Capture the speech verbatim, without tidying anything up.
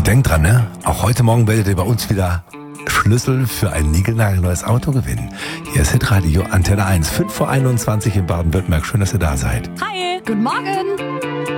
denkt dran, ne? Auch heute Morgen werdet ihr bei uns wieder Schlüssel für ein niegelnagelneues Auto gewinnen. Hier ist Hitradio Antenne eins, fünf vor einundzwanzig in Baden-Württemberg. Schön, dass ihr da seid. Hi, guten Morgen.